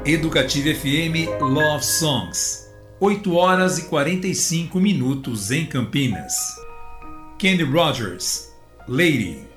Educativa FM Love Songs. 8 horas e 45 minutos em Campinas. Kenny Rogers, Lady.